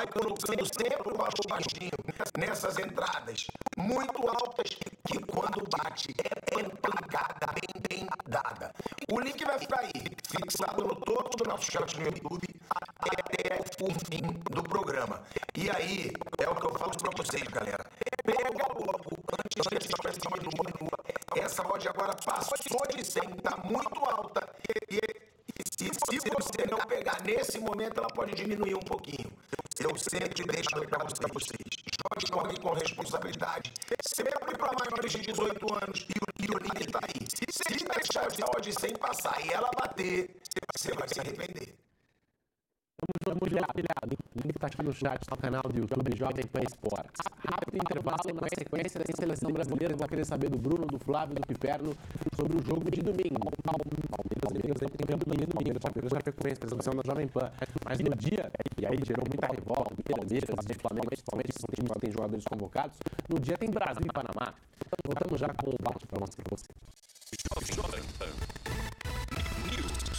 colocando sempre o baixo baixinho nessas entradas muito altas que quando bate é pancada bem, bem dada. O link vai ficar aí, fixado no topo do nosso chat no YouTube até o fim do programa. E aí, é o que eu falo pra vocês, galera. Pega logo, antes que esse espécie de diminua. Essa odd agora passou de cem, tá muito alta. E, e se você não pegar nesse momento, ela pode diminuir um pouquinho. Eu sempre deixo para vocês. Jogue com responsabilidade. Sempre para maiores de dezoito anos. E o link está aí. Se deixar essa odd sem passar e ela bater, você vai se arrepender. Vamos lá, o link está aqui no chat, no canal do YouTube Jovem Pan Esportes. Rápido intervalo, na sequência da seleção brasileira, vou querer saber do Bruno, do Flávio, do Piperno sobre o jogo de domingo. Palmeiras tem campo domingo, domingo, Palmeiras já frequência, transmissão da Jovem Pan. Mas no dia, e aí gerou muita revolta, do Palmeiras, de Flamengo, principalmente, são times que têm jogadores convocados. No dia tem Brasil e Panamá. Então voltamos já com o bate-pronto para você. Jovem Pan News.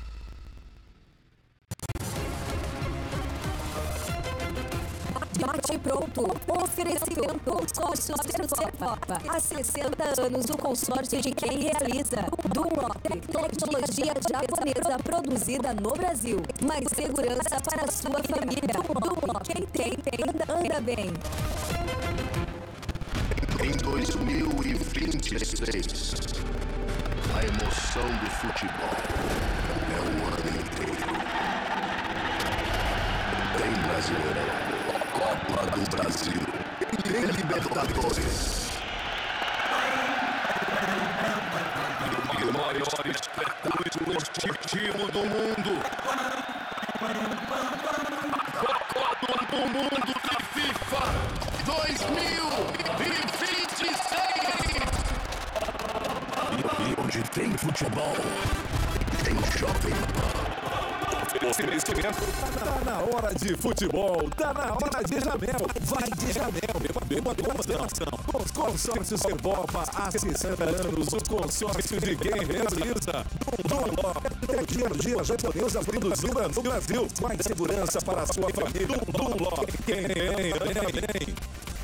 Bate pronto. Oferecimento Consórcio Servopa. Há sessenta anos o consórcio de quem realiza. Dunlop, tecnologia japonesa produzida no Brasil. Mais segurança para a sua família. Dunlop, quem tem, anda bem. Em dois mil e vinte e seis, a emoção do futebol é o ano inteiro. Tem Brasileirão, Copa do Brasil, tem Libertadores. E o maior espetáculo esportivo do mundo. Copa do Mundo da FIFA dois mil e vinte e seis. E onde tem futebol, tem Jovem Pan. Tá na hora de futebol, tá na hora de Jamel. Vai de Jamel, beba com moderação. Consórcio Servopa, há sessenta anos, o consórcio de quem realiza. Dunlop, tecnologia japonesa produzida no Brasil. Mais segurança para a sua família. Dunlop, quem tem,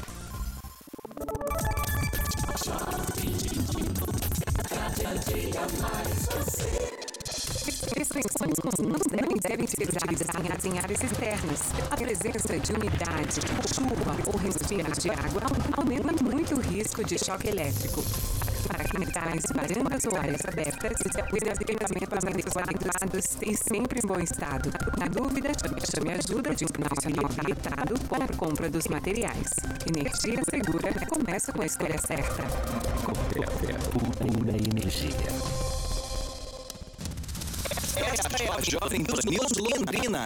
Restrições consumidas devem ser utilizadas em áreas externas. A presença de umidade, chuva ou respingos de água aumenta muito o risco de choque elétrico. Para quintais, varandas ou áreas abertas, os equipamentos adequados e sempre em bom estado. Na dúvida, chame a ajuda de um profissional habilitado para a compra dos materiais. Energia segura começa com a escolha certa. Pura energia. Esta é a Jovem Pan News Londrina.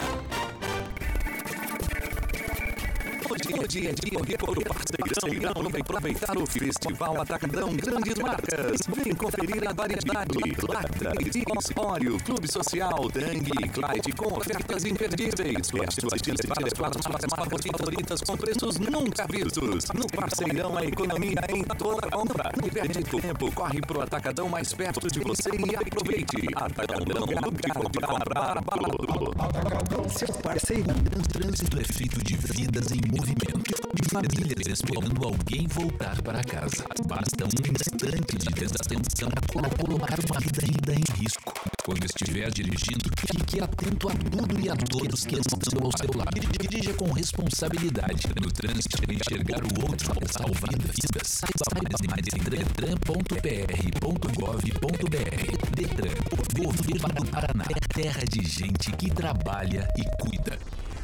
No dia a dia, por parceirão, vem aproveitar o Festival Atacadão Grandes Marcas. Vem conferir a variedade. Lacta, Óleo, Clube Social, Tangue, Clyde com ofertas imperdíveis. As suas principais plasmas favoritas com preços nunca vistos. No parceirão, a economia em toda compra. Não perde tempo, corre pro Atacadão mais perto de você e aproveite. Atacadão, lugar de comprar barato. Atacadão, seu parceiro. Trânsito é feito de vidas em movimento, de famílias esperando alguém voltar para casa. Basta um instante de desatenção para colocar uma vida em risco. Quando estiver dirigindo, fique atento a tudo e a todos que estão ao seu lado. Dirija com responsabilidade. No trânsito, enxergar o outro é salvar vidas. Saiba mais em detran ponto p r ponto gov ponto b r. Detran, Governo do Paraná, terra de gente que trabalha e cuida.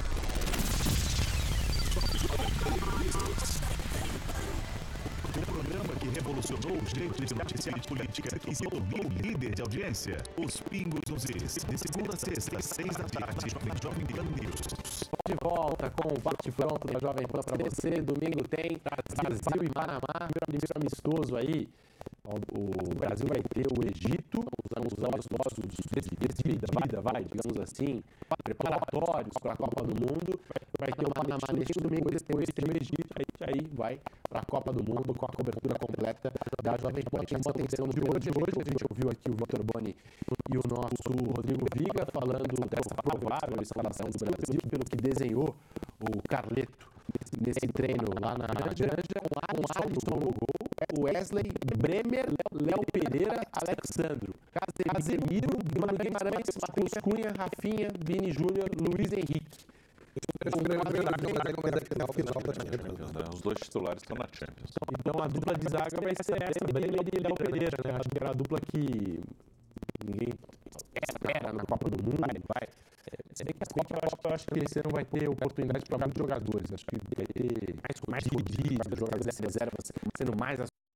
O programa que revolucionou o jeito de noticiar política e se tornou líder de audiência. Os Pingos nos Is, de segunda a sexta, seis da tarde, Jovem Pan News. De volta com o bate-pronto da Jovem Pan para você. Domingo tem Brasil e Panamá, primeiro amistoso aí. O Brasil vai ter o Egito, os amistosos de vida, vai, digamos assim, preparatórios para a Copa do Mundo. Vai ter o Panamá neste domingo, depois tem o Egito, aí, aí vai para a Copa do Mundo com a cobertura completa da Jovem Pan. Chamou atenção no programa de hoje, a gente ouviu aqui o Vitor Boni e o nosso Rodrigo Viga falando dessa provável escalação do Brasil, pelo que desenhou o Carleto nesse treino lá na Granja, com o Alisson no gol, o Wesley, Bremer, Léo Pereira, Alexandro, Casemiro, Bruno Guimarães, Matheus Cunha, Rafinha, Vini Júnior, Luiz Henrique. Os dois titulares estão na Champions. Então a dupla de zaga vai ser essa, Bremer e Léo Pereira, né? Acho que era a dupla que ninguém espera na Copa do Mundo, vai. Se bem que a Copa, eu acho, eu acho que esse ano vai ter oportunidade para muitos jogadores. Acho que vai ter mais rodízio, jogadores de reserva sendo mais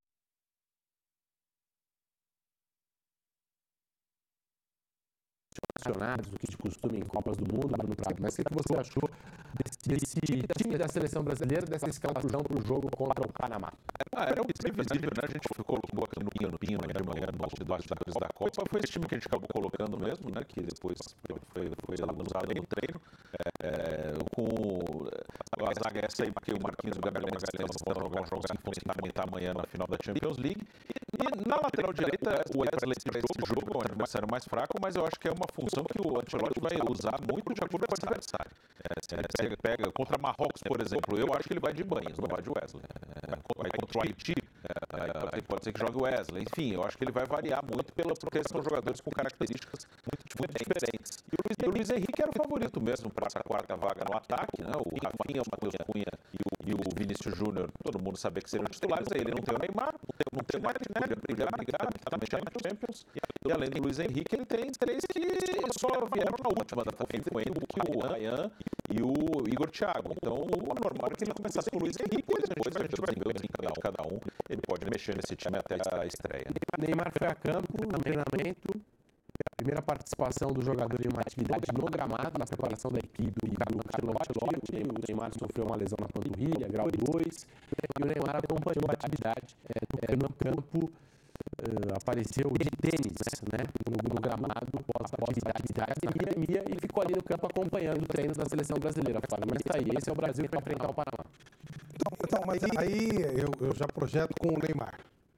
acionados do que de costume em Copas do Mundo, Bruno Prado. Mas o que você achou desse time da seleção brasileira, dessa escalação para o jogo contra o Panamá? Ah, era um previsível, né? A gente ficou colocando no pinho, no pinho, né? Nos bastidores da Copa. Foi esse time que a gente acabou colocando mesmo, né? Que depois foi, foi, foi usado no treino. É, com a zaga essa aí, porque o Marquinhos e o Gabriel Magalhães vão jogar um jogo sem fundamentar amanhã na final da Champions League. E na lateral direita, o Wesley para esse jogo é um adversário mais fraco, mas eu acho que é uma função que o Ancelotti vai usar muito de acordo com o adversário. É, se ele pega, pega contra Marrocos, por exemplo, eu acho que ele vai de Banhos, não vai de Wesley. É, vai contra o Haiti, é, pode ser que jogue o Wesley. Enfim, eu acho que ele vai variar muito, pela, porque são jogadores com características muito, muito diferentes. E o, Luiz, e o Luiz Henrique era o favorito mesmo para essa quarta vaga no ataque, né? O Rafinha, o Matheus Cunha e o, e o Vinícius Júnior, todo mundo sabia que seriam titulares, aí ele não tem o Neymar, não tem, não tem o Martinelli, brigar, brigar, também já na Champions, e além do Luiz Henrique, ele tem três que só vieram na última data FIFA, o Ryan e o Igor Thiago. Então, o normal é que ele começasse com o Luiz Henrique e depois a gente vai ver o desempenho de cada um. Ele pode mexer nesse time até a estreia. Neymar foi a campo no treinamento. A primeira participação do jogador em uma atividade no gramado, na preparação da equipe do Carlo Ancelotti. O Neymar sofreu uma lesão na panturrilha, grau dois, e o Neymar acompanhou a atividade é, no campo. Uh, apareceu de tênis, né, no, no gramado, após a atividade da academia, e ficou ali no campo acompanhando o treino da seleção brasileira. Fala, mas tá aí, esse é o Brasil que vai enfrentar o Panamá. Então, então mas aí eu, eu já projeto com o Neymar.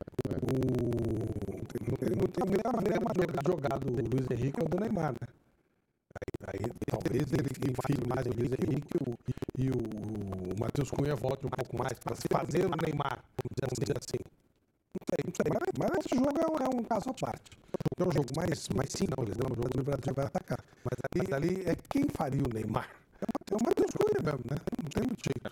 O, não tem, não tem a mesma maneira de jogar do Luiz Henrique ou do Neymar, né? Aí, aí talvez ele enfie mais o Luiz Henrique o, e o, o Matheus Cunha volte um pouco mais para se fazer o Neymar, vamos dizer assim. Não sei, não sei, mas, mas esse jogo é um, é um caso à parte. É um jogo mais, mais simples, né? Um jogo que o Brasil vai atacar. Mas ali, ali é quem faria o Neymar. É o Matheus Cunha mesmo, né? Não tem muito jeito.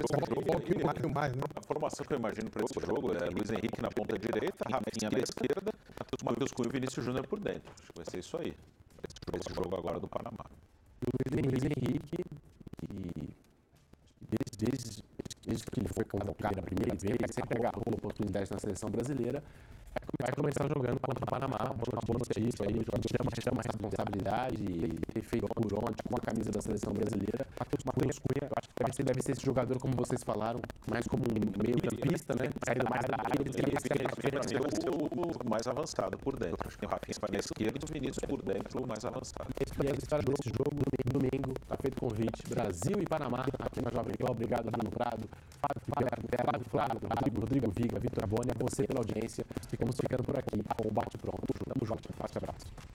É, mais, né? A formação que eu imagino para esse jogo é Luiz Henrique na ponta direita, Rafinha na esquerda, Matheus Cunha e Vinícius Júnior por dentro. Acho que vai ser isso aí. Esse jogo agora do Panamá. Luiz Henrique, que desde, desde, desde que ele foi convocado a primeira vez, sempre agarrou a oportunidade na seleção brasileira, vai começar jogando contra o Panamá, uma boa notícia, aí chama, chama a responsabilidade, ter feito por onde com a camisa da seleção brasileira. Matheus Cunha, eu acho que deve ser, deve ser esse jogador, como vocês falaram, mais como um meio campista, né? Saído mais da área, o mais avançado por dentro. Acho que o Rafinha vai na esquerda e o Vinícius por dentro, o mais avançado. E a história desse jogo, domingo, tá feito convite, Brasil e Panamá, aqui na Jovem Pan. Obrigado, Bruno Prado, Fábio Flávio, Rodrigo, Rodrigo Viga, Vitor Boni, a você pela audiência. Ficamos ficando por aqui com o Bate Pronto. Tamo junto, um forte abraço.